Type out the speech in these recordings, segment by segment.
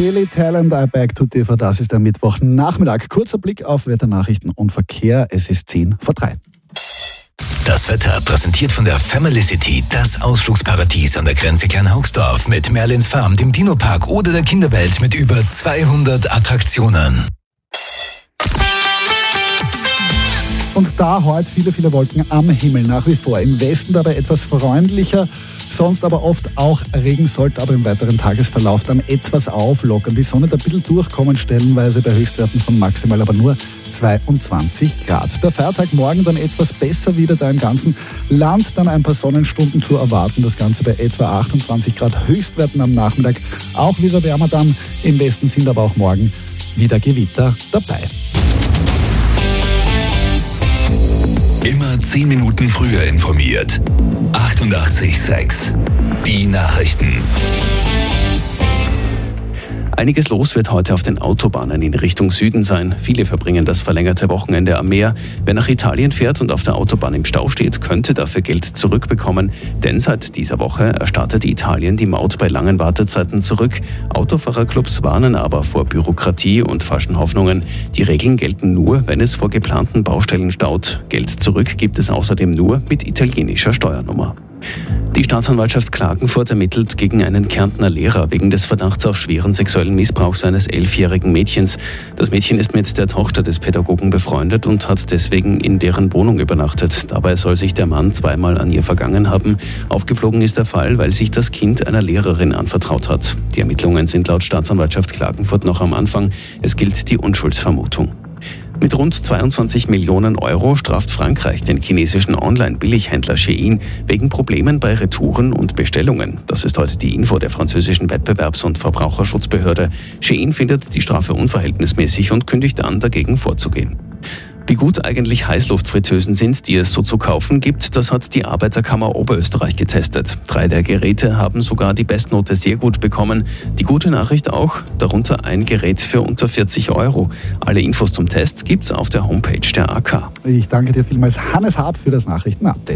Billy Talent, I Beg to Differ. Das ist der Mittwochnachmittag. Kurzer Blick auf Wetternachrichten und Verkehr. Es ist 2:10. Das Wetter präsentiert von der Family City, das Ausflugsparadies an der Grenze Kleinhaugsdorf mit Merlins Farm, dem Dino-Park oder der Kinderwelt mit über 200 Attraktionen. Und da heute viele Wolken am Himmel nach wie vor. Im Westen dabei etwas freundlicher, sonst aber oft auch Regen, sollte aber im weiteren Tagesverlauf dann etwas auflockern. Die Sonne da ein bisschen durchkommen, stellenweise bei Höchstwerten von maximal aber nur 22 Grad. Der Feiertag morgen dann etwas besser wieder, da im ganzen Land dann ein paar Sonnenstunden zu erwarten. Das Ganze bei etwa 28 Grad Höchstwerten am Nachmittag. Auch wieder wärmer dann. Im Westen sind aber auch morgen wieder Gewitter dabei. Immer 10 Minuten früher informiert. 88,6. Die Nachrichten. Einiges los wird heute auf den Autobahnen in Richtung Süden sein. Viele verbringen das verlängerte Wochenende am Meer. Wer nach Italien fährt und auf der Autobahn im Stau steht, könnte dafür Geld zurückbekommen. Denn seit dieser Woche erstattet Italien die Maut bei langen Wartezeiten zurück. Autofahrerclubs warnen aber vor Bürokratie und falschen Hoffnungen. Die Regeln gelten nur, wenn es vor geplanten Baustellen staut. Geld zurück gibt es außerdem nur mit italienischer Steuernummer. Die Staatsanwaltschaft Klagenfurt ermittelt gegen einen Kärntner Lehrer wegen des Verdachts auf schweren sexuellen Missbrauch seines 11-jährigen Mädchens. Das Mädchen ist mit der Tochter des Pädagogen befreundet und hat deswegen in deren Wohnung übernachtet. Dabei soll sich der Mann zweimal an ihr vergangen haben. Aufgeflogen ist der Fall, weil sich das Kind einer Lehrerin anvertraut hat. Die Ermittlungen sind laut Staatsanwaltschaft Klagenfurt noch am Anfang. Es gilt die Unschuldsvermutung. Mit rund 22 Millionen Euro straft Frankreich den chinesischen Online-Billighändler Shein wegen Problemen bei Retouren und Bestellungen. Das ist heute die Info der französischen Wettbewerbs- und Verbraucherschutzbehörde. Shein findet die Strafe unverhältnismäßig und kündigt an, dagegen vorzugehen. Wie gut eigentlich Heißluftfritteusen sind, die es so zu kaufen gibt, das hat die Arbeiterkammer Oberösterreich getestet. 3 der Geräte haben sogar die Bestnote sehr gut bekommen. Die gute Nachricht auch, darunter ein Gerät für unter 40 Euro. Alle Infos zum Test gibt's auf der Homepage der AK. Ich danke dir vielmals, Hannes Hab, für das Nachrichtenupdate.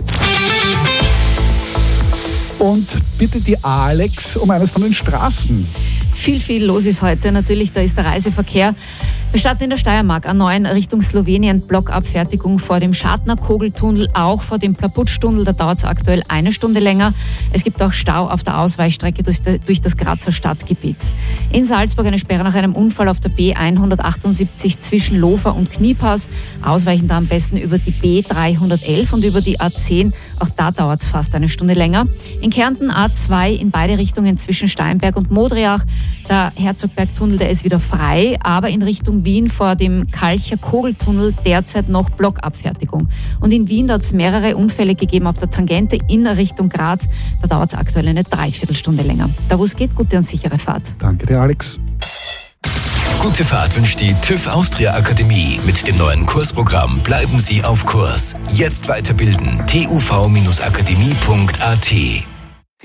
Und bitte die Alex um eines von den Straßen. Viel los ist heute. Natürlich, da ist der Reiseverkehr. Wir starten in der Steiermark A9 Richtung Slowenien. Blockabfertigung vor dem Schartner-Kogeltunnel, auch vor dem Plaputsch-Tunnel. Da dauert es aktuell 1 Stunde länger. Es gibt auch Stau auf der Ausweichstrecke durch das Grazer Stadtgebiet. In Salzburg eine Sperre nach einem Unfall auf der B178 zwischen Lofer und Kniepass. Ausweichen da am besten über die B311 und über die A10. Auch da dauert es fast 1 Stunde länger. In Kärnten A2 in beide Richtungen zwischen Steinberg und Modriach. Der Herzogbergtunnel, der ist wieder frei, aber in Richtung Wien vor dem Kalcher Kogeltunnel derzeit noch Blockabfertigung. Und in Wien, da hat es mehrere Unfälle gegeben auf der Tangente in Richtung Graz. Da dauert es aktuell eine Dreiviertelstunde länger. Da wo es geht, gute und sichere Fahrt. Danke dir, Alex. Gute Fahrt wünscht die TÜV Austria Akademie. Mit dem neuen Kursprogramm bleiben Sie auf Kurs. Jetzt weiterbilden. tuv-akademie.at